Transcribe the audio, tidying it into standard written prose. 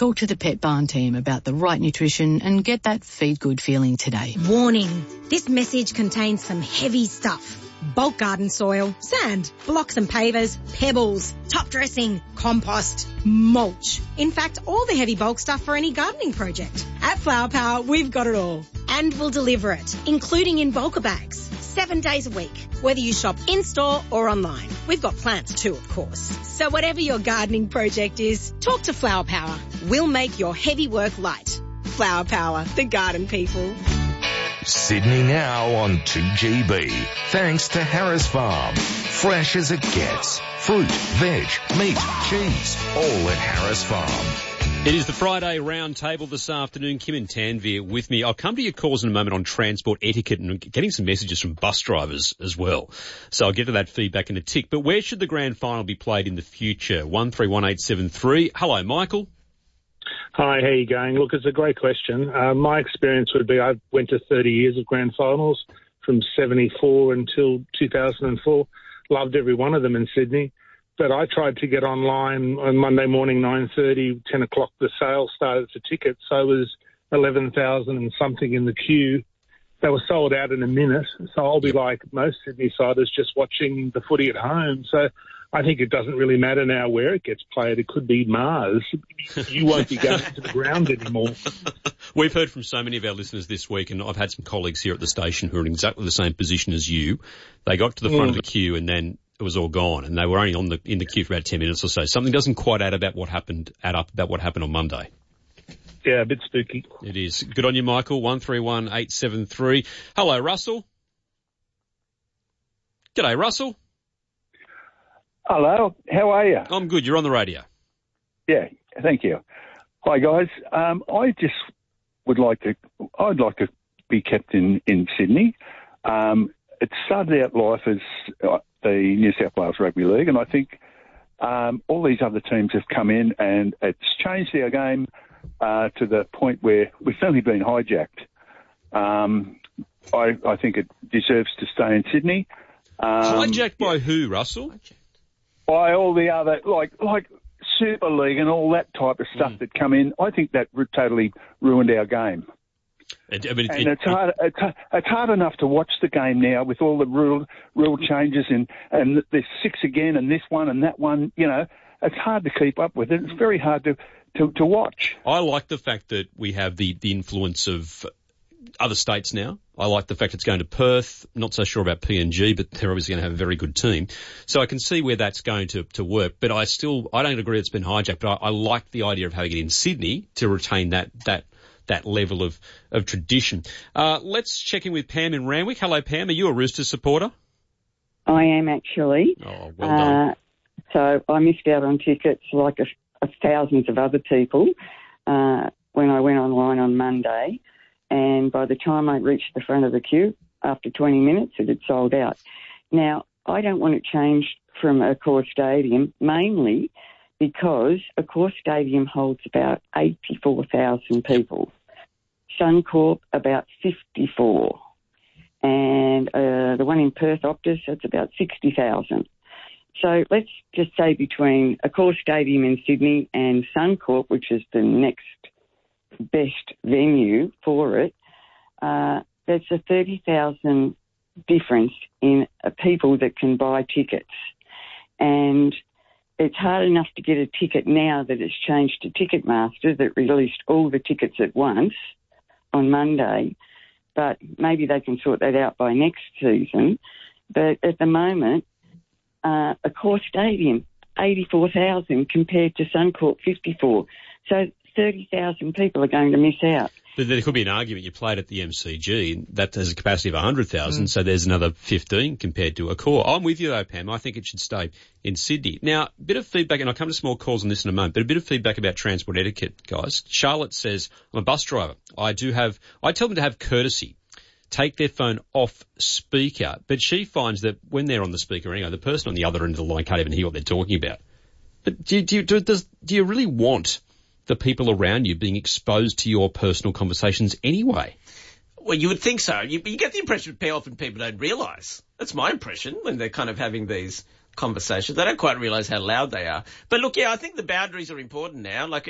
Talk to the Pet Barn team about the right nutrition and get that feed good feeling today. Warning, this message contains some heavy stuff. Bulk garden soil, sand, blocks and pavers, pebbles, top dressing, compost, mulch. In fact, all the heavy bulk stuff for any gardening project. At Flower Power, we've got it all. And we'll deliver it, including in bulker bags, 7 days a week, whether you shop in-store or online. We've got plants too, of course. So whatever your gardening project is, talk to Flower Power. We'll make your heavy work light. Flower Power, the garden people. Sydney Now on 2GB. Thanks to Harris Farm. Fresh as it gets. Fruit, veg, meat, cheese, all at Harris Farm. It is the Friday round table this afternoon. Kim and Tanvir with me. I'll come to your calls in a moment on transport etiquette and getting some messages from bus drivers as well. So I'll get to that feedback in a tick. But where should the grand final be played in the future? 131873. Hello, Michael. Hi, how you going? Look, it's a great question. My experience would be I went to 30 years of grand finals from 74 until 2004. Loved every one of them in Sydney. But I tried to get online on Monday morning, 9:30, 10 o'clock, the sale started for tickets. So it was 11,000 and something in the queue. They were sold out in a minute. So I'll be like most Sydney-siders just watching the footy at home. So I think it doesn't really matter now where it gets played. It could be Mars. You won't be going to the ground anymore. We've heard from so many of our listeners this week, and I've had some colleagues here at the station who are in exactly the same position as you. They got to the front of the queue and then it was all gone, and they were only in the queue for about 10 minutes or so. Something doesn't quite add up about what happened on Monday. Yeah, a bit spooky. It is. Good on you, Michael. 131873. Hello, Russell. G'day, Russell. Hello, how are you? I'm good. You're on the radio. Yeah, thank you. Hi, guys. I just I'd like to be kept in Sydney. It started out life as the New South Wales Rugby League, and I think all these other teams have come in and it's changed our game to the point where we've certainly been hijacked. I think it deserves to stay in Sydney. Hijacked by who, Russell? By all the other, like Super League and all that type of stuff that come in. I think that totally ruined our game. It's hard enough to watch the game now with all the rule changes and there's 6 again and this one and that one. You know, it's hard to keep up with it. It's very hard to watch. I like the fact that we have the influence of other states now. I like the fact it's going to Perth. Not so sure about PNG, but they're obviously going to have a very good team. So I can see where that's going to work. But I don't agree it's been hijacked, but I like the idea of having it in Sydney to retain that level of tradition. Let's check in with Pam in Randwick. Hello, Pam. Are you a Roosters supporter? I am actually. Oh, well done. So I missed out on tickets like thousands of other people when I went online on Monday. And by the time I reached the front of the queue, after 20 minutes, it had sold out. Now, I don't want it changed from Accor Stadium, mainly because Accor Stadium holds about 84,000 people. Suncorp, about 54. And the one in Perth, Optus, that's about 60,000. So let's just say between Accor Stadium in Sydney and Suncorp, which is the next best venue for it, there's a 30,000 difference in people that can buy tickets. And it's hard enough to get a ticket now that it's changed to Ticketmaster that released all the tickets at once on Monday, but maybe they can sort that out by next season. But at the moment, Accor Stadium, 84,000 compared to Suncorp, 54. So 30,000 people are going to miss out. But there could be an argument. You played at the MCG, and that has a capacity of 100,000, so there's another 15 compared to Accor. I'm with you though, Pam. I think it should stay in Sydney. Now, a bit of feedback, and I'll come to some more calls on this in a moment, but a bit of feedback about transport etiquette, guys. Charlotte says, I'm a bus driver. I tell them to have courtesy. Take their phone off speaker, but she finds that when they're on the speaker anyway, the person on the other end of the line can't even hear what they're talking about. But do you really want the people around you being exposed to your personal conversations anyway? Well, you would think so. You get the impression often people don't realise. That's my impression when they're kind of having these conversations. They don't quite realise how loud they are. But look, yeah, I think the boundaries are important now. Like,